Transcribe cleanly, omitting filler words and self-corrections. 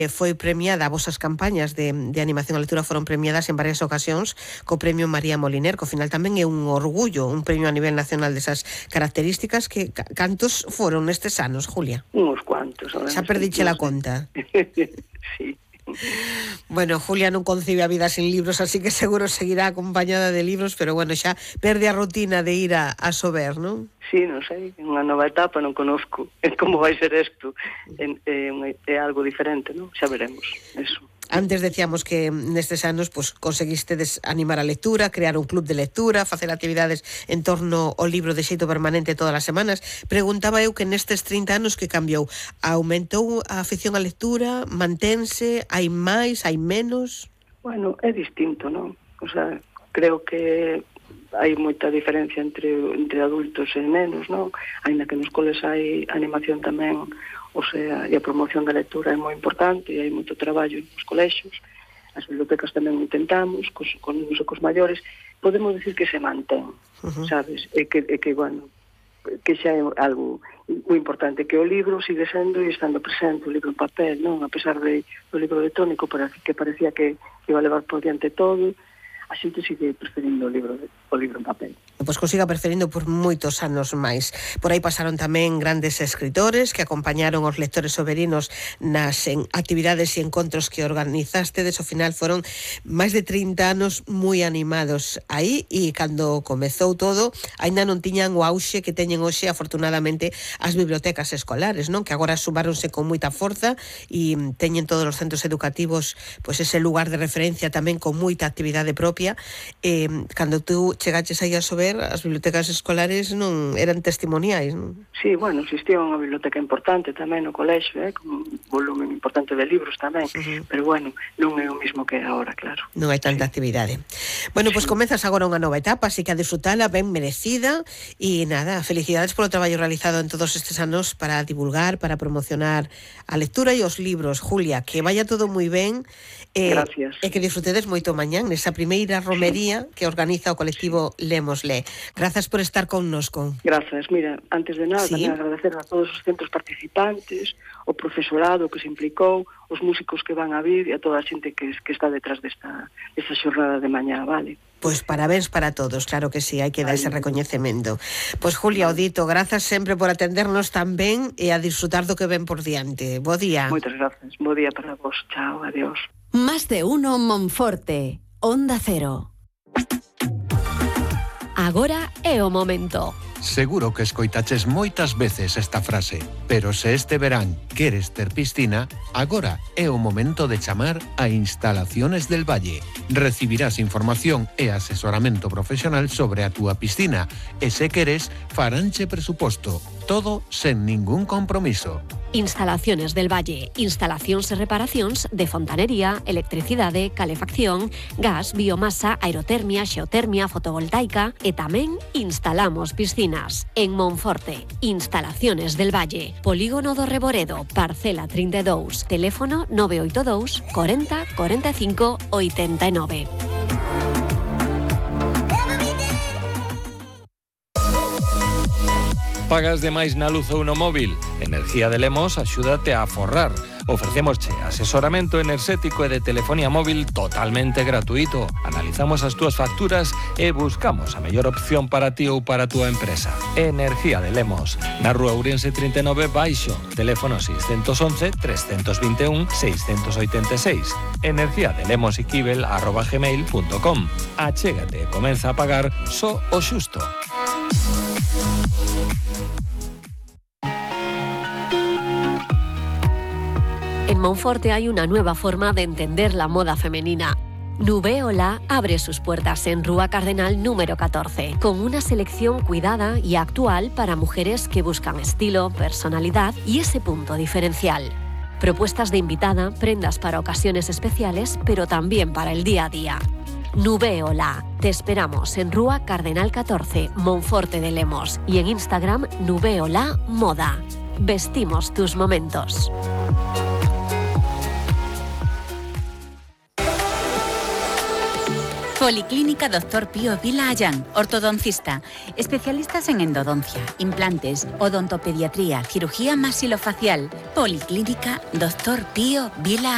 foi premiada, as vosas campañas de animación a lectura foron premiadas en varias ocasións co Premio María Moliner, que ao final tamén é un orgullo, un premio a nivel nacional desas características. Que cantos foron nestes anos, Julia? Uns cuantos. Xa perdiche la conta. Sí. Bueno, Julia non concibe a vida sin libros, así que seguro seguirá acompañada de libros, pero bueno, xa perde a rutina de ir a Sober, non? Sí, non sei, unha nova etapa, non conozco como vai ser isto, é algo diferente, non? Xa veremos, eso. Antes decíamos que nestes anos pues, conseguistedes animar a lectura, crear un club de lectura, facer actividades en torno ao libro de xeito permanente todas as semanas. Preguntaba eu que nestes 30 anos que cambiou, aumentou a afición á lectura, mantense, hai máis, hai menos? Bueno, é distinto, non? O sea, creo que hai moita diferencia entre adultos e nenos, non? Ainda que nos coles hai animación tamén, o sea, e a promoción da lectura é moi importante, e hai moito traballo nos colexios, as bibliotecas tamén intentamos, cos maiores, podemos decir que se mantén, sabes? E que, bueno, que xa é algo moi importante, que o libro sigue sendo e estando presente, o libro en papel, non? A pesar do libro electrónico, que parecía que iba a levar por diante todo, a xente sigue preferindo o libro en papel. Pois que o siga preferindo por moitos anos máis. Por aí pasaron tamén grandes escritores que acompañaron aos lectores soberinos nas actividades e encontros que organizastedes. Ao final foron máis de 30 anos moi animados aí, e cando comezou todo aínda non tiñan o auxe que teñen hoxe, afortunadamente, as bibliotecas escolares, non? Que agora sumáronse con moita forza e teñen todos os centros educativos pois ese lugar de referencia tamén con moita actividade propia. Cando tú chegaches aí a Sober, as bibliotecas escolares non eran testimoniais, non? Sí, bueno, existía unha biblioteca importante tamén no colexio, con un volumen importante de libros tamén, pero bueno, non é o mismo que agora, claro. Non hai tanta actividade. Bueno, pois comezas agora unha nova etapa, así que a disfrutala, ben merecida, e nada, felicidades polo traballo realizado en todos estes anos para divulgar, para promocionar a lectura e os libros. Julia, que vaya todo moi ben. Gracias. E que disfrutedes moito mañán nesa primeira romería que organiza o colectivo Lémosle. Grazas por estar connosco. Grazas. Mira, antes de nada, tamén agradecer a todos os centros participantes, o profesorado que se implicou, os músicos que van a vir e a toda a xente que está detrás desta xornada de mañá, vale? Pois parabéns para todos, claro que sí, hai que dar ese recoñecemento. Pois Julia Odito, grazas sempre por atendernos tan ben e a disfrutar do que ven por diante. Bo día. Moitas grazas. Bo día para vos. Chao, adiós. Más de uno Monforte, Onda Cero. Agora é o momento. Seguro que escoitaches moitas veces esta frase, pero se este verán queres ter piscina, agora é o momento de chamar a Instalaciones del Valle. Recibirás información e asesoramento profesional sobre a túa piscina e se queres, faranche presuposto. Todo sen ningún compromiso. Instalaciones del Valle. Instalacións e reparacións de fontanería, electricidade, calefacción, gas, biomasa, aerotermia, xeotermia, fotovoltaica e tamén instalamos piscinas. En Monforte, Instalaciones del Valle. Polígono do Reboredo, parcela 32, teléfono 982 40 45 89. Pagas de máis na luz ou no móvil? Energía de Lemos axúdate a aforrar. Ofrecémosche asesoramento enerxético e de telefonía móvil totalmente gratuito. Analizamos as túas facturas e buscamos a mellor opción para ti ou para a túa empresa. Energía de Lemos, na Rúa Ourense 39 Baixo, teléfono 611 321 686. energiadelemosiquibel@gmail.com. Achégate e comeza a pagar só o xusto. En Monforte hay una nueva forma de entender la moda femenina. Nubeola abre sus puertas en Rúa Cardenal número 14, con una selección cuidada y actual para mujeres que buscan estilo, personalidad y ese punto diferencial. Propuestas de invitada, prendas para ocasiones especiales, pero también para el día a día. Nubeola. Te esperamos en Rúa Cardenal 14, Monforte de Lemos, y en Instagram Nubeola Moda. Vestimos tus momentos. Policlínica Dr. Pío Vila Ayán, ortodoncista. Especialistas en endodoncia, implantes, odontopediatría, cirugía maxilofacial. Policlínica Dr. Pío Vila